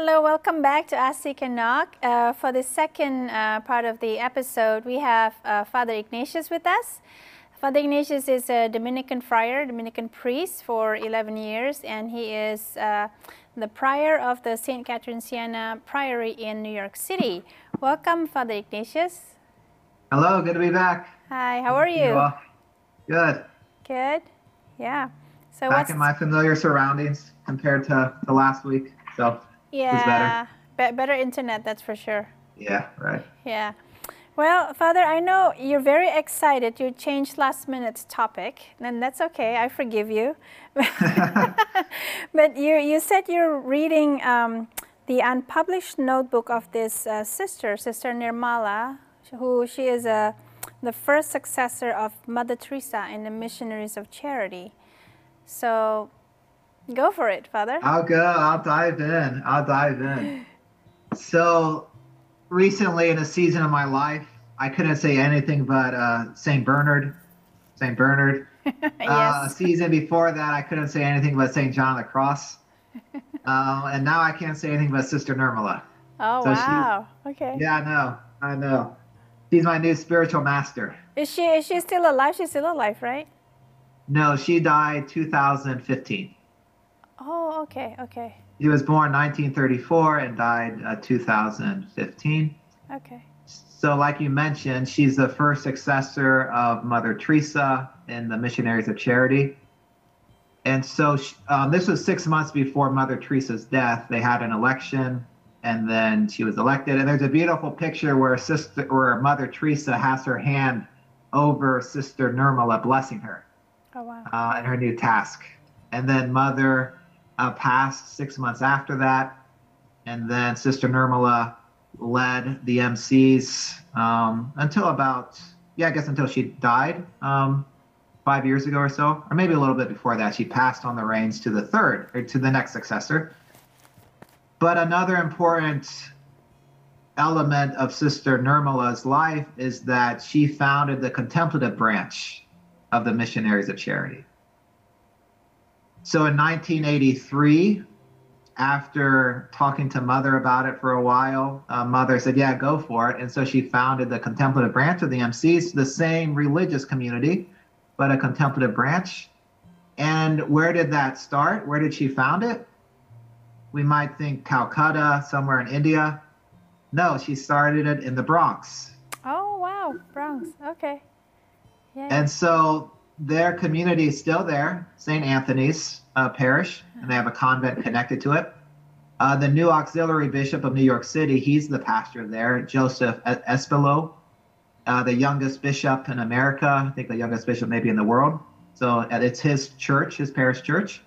hello. Welcome back to Ask, Seek, and Knock. For the second part of the episode, we have Father Ignatius with us. Father Ignatius is a Dominican friar, Dominican priest for 11 years, and he is the prior of the St. Catherine Siena Priory in New York City. Welcome, Father Ignatius. Hello, good to be back. Hi, how are you? Good. Good, yeah. So back in my familiar surroundings compared to last week, so it's better. Better internet, that's for sure. Yeah, right. Yeah. Well, Father, I know you're very excited. You changed last minute's topic, and that's okay. I forgive you. But you said you're reading the unpublished notebook of this Sister Nirmala, who she is the first successor of Mother Teresa in the Missionaries of Charity. So go for it, Father. I'll dive in. So recently in a season of my life, I couldn't say anything but St. Bernard. Yes. A season before that, I couldn't say anything but St. John of the Cross. And now I can't say anything but Sister Nirmala. Oh, so wow. Okay. Yeah, I know. She's my new spiritual master. Is she still alive? She's still alive, right? No, she died 2015. Oh, okay. She was born 1934 and died 2015. Okay. So like you mentioned, she's the first successor of Mother Teresa in the Missionaries of Charity. And so this was 6 months before Mother Teresa's death. They had an election, and then she was elected. And there's a beautiful picture where Mother Teresa has her hand over Sister Nirmala, blessing her. Oh, wow. In her new task. And then Mother passed 6 months after that. And then Sister Nirmala led the MCs until she died 5 years ago or so, or maybe a little bit before that. She passed on the reins to the next successor. But another important element of Sister Nirmala's life is that she founded the contemplative branch of the Missionaries of Charity. So in 1983, after talking to Mother about it for a while, Mother said, yeah, go for it. And so she founded the contemplative branch of the MCs, the same religious community, but a contemplative branch. And where did that start? Where did she found it? We might think Calcutta, somewhere in India. No, she started it in the Bronx. Oh, wow, Bronx, okay. Yeah. And so their community is still there, St. Anthony's Parish, and they have a convent connected to it. The new auxiliary bishop of New York City, he's the pastor there, Joseph Espilo, the youngest bishop in America, I think the youngest bishop maybe in the world. So it's his church, his parish church.